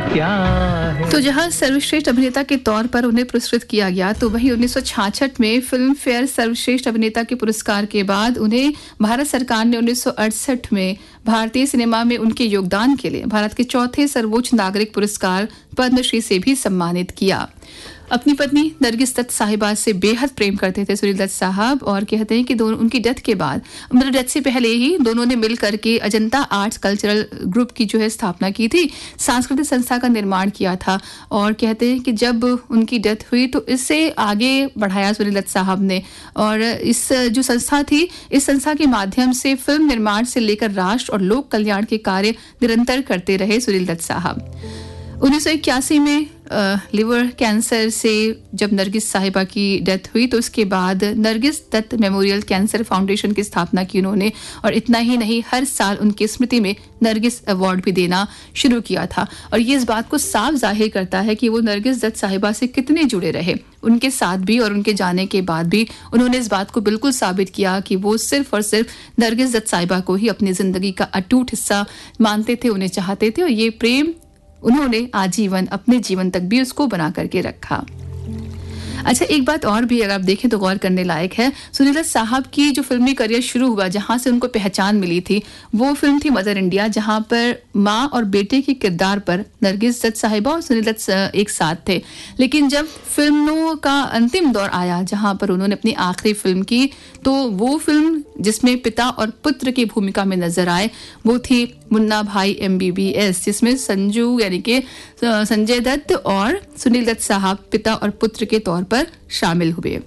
क्या है। तो जहां सर्वश्रेष्ठ अभिनेता के तौर पर उन्हें पुरस्कृत किया गया, तो वहीं 1966 में फिल्म फेयर सर्वश्रेष्ठ अभिनेता के पुरस्कार के बाद उन्हें भारत सरकार ने 1968 में भारतीय सिनेमा में उनके योगदान के लिए भारत के चौथे सर्वोच्च नागरिक पुरस्कार पद्मश्री से भी सम्मानित किया। अपनी पत्नी नरगिस दत्त साहिबा से बेहद प्रेम करते थे सुनील दत्त साहब, और कहते हैं कि दोनों उनकी डेथ के बाद, मतलब डेथ से पहले ही दोनों ने मिल करके अजंता आर्ट्स कल्चरल ग्रुप की जो है स्थापना की थी, सांस्कृतिक संस्था का निर्माण किया था। और कहते हैं कि जब उनकी डेथ हुई तो इससे आगे बढ़ाया सुनील दत्त साहब ने, और इस जो संस्था थी, इस संस्था के माध्यम से फिल्म निर्माण से लेकर राष्ट्र और लोक कल्याण के कार्य निरंतर करते रहे सुनील दत्त साहब। 1981 में लिवर कैंसर से जब नरगिस साहिबा की डेथ हुई तो उसके बाद Nargis Dutt memorial cancer foundation की स्थापना की उन्होंने, और इतना ही नहीं, हर साल उनकी स्मृति में नरगिस अवार्ड भी देना शुरू किया था। और ये इस बात को साफ जाहिर करता है कि वो नरगिस दत्त साहिबा से कितने जुड़े रहे। उनके साथ भी और उनके जाने के बाद भी उन्होंने इस बात को बिल्कुल साबित किया कि वो सिर्फ और सिर्फ नरगिस दत्त साहिबा को ही अपनी जिंदगी का अटूट हिस्सा मानते थे, उन्हें चाहते थे, और ये प्रेम उन्होंने आजीवन अपने जीवन तक भी उसको बना करके रखा। अच्छा, एक बात और भी अगर आप देखें तो गौर करने लायक है। सुनील दत्त साहब की जो फिल्मी करियर शुरू हुआ, जहां से उनको पहचान मिली थी, वो फिल्म थी मदर इंडिया, जहां पर माँ और बेटे के किरदार पर नरगिस दत्त साहिबा और सुनील दत्त एक साथ थे। लेकिन जब फिल्मों का अंतिम दौर आया, जहां पर उन्होंने अपनी आखिरी फिल्म की, तो वो फिल्म जिसमें पिता और पुत्र की भूमिका में नजर आए वो थी मुन्ना भाई MBBS, जिसमें संजू यानी कि संजय दत्त और सुनील दत्त साहब पिता और पुत्र के तौर पर शामिल हुए।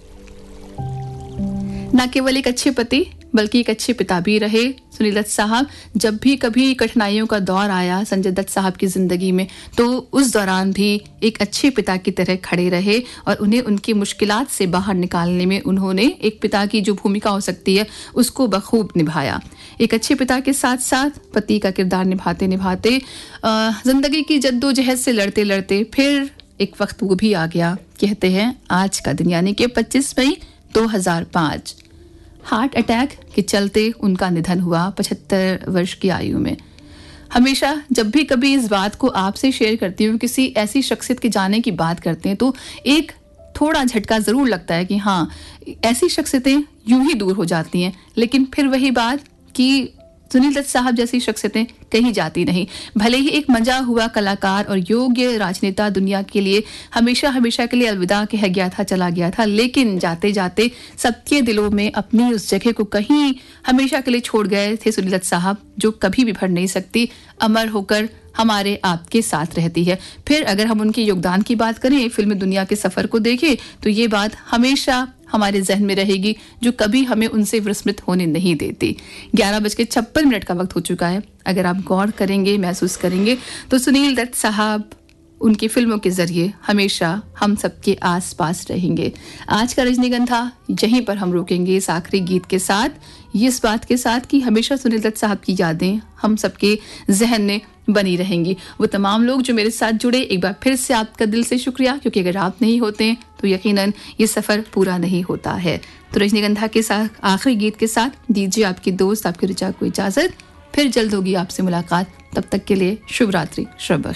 न केवल एक अच्छे पति बल्कि एक अच्छे पिता भी रहे सुनील दत्त साहब। जब भी कभी कठिनाइयों का दौर आया संजय दत्त साहब की जिंदगी में, तो उस दौरान भी एक अच्छे पिता की तरह खड़े रहे और उन्हें उनकी मुश्किलात से बाहर निकालने में उन्होंने एक पिता की जो भूमिका हो सकती है उसको बखूब निभाया। एक अच्छे पिता के साथ साथ पति का किरदार निभाते निभाते जिंदगी की जद्दोजहद से लड़ते लड़ते फिर एक वक्त वो भी आ गया। कहते हैं आज का दिन यानी कि 25 मई 2005 हार्ट अटैक के चलते उनका निधन हुआ 75 वर्ष की आयु में। हमेशा जब भी कभी इस बात को आपसे शेयर करती हूँ, किसी ऐसी शख्सियत के जाने की बात करते हैं, तो एक थोड़ा झटका जरूर लगता है कि हाँ, ऐसी शख्सियतें यूं ही दूर हो जाती हैं। लेकिन फिर वही बात कि सुनील दत्त साहब जैसी शख्सियतें कहीं जाती नहीं। भले ही एक मजा हुआ कलाकार और योग्य राजनेता दुनिया के लिए हमेशा हमेशा के लिए अलविदा कह गया था, चला गया था, लेकिन जाते जाते सबके दिलों में अपनी उस जगह को कहीं हमेशा के लिए छोड़ गए थे सुनील दत्त साहब, जो कभी भी भर नहीं सकती, अमर होकर हमारे आपके साथ रहती है। फिर अगर हम उनके योगदान की बात करें, फिल्मी दुनिया के सफर को देखें, तो ये बात हमेशा हमारे जहन में रहेगी, जो कभी हमें उनसे विस्मृत होने नहीं देती। 11:56 का वक्त हो चुका है। अगर आप गौर करेंगे, महसूस करेंगे, तो सुनील दत्त साहब उनकी फिल्मों के जरिए हमेशा हम सबके आस पास रहेंगे। आज का रजनीगंधा यहीं पर हम रोकेंगे इस आखिरी गीत के साथ, इस बात के साथ कि हमेशा सुनील दत्त साहब की यादें हम सबके जहन में बनी रहेंगी। वो तमाम लोग जो मेरे साथ जुड़े, एक बार फिर से आपका दिल से शुक्रिया, क्योंकि अगर आप नहीं होते तो यकीनन ये सफर पूरा नहीं होता है। तो रजनीगंधा के साथ आखिरी गीत के साथ दीजिए आपकी दोस्त आपकी ऋचा को इजाजत। फिर जल्द होगी आपसे मुलाकात, तब तक के लिए शुभ रात्रि, शुभ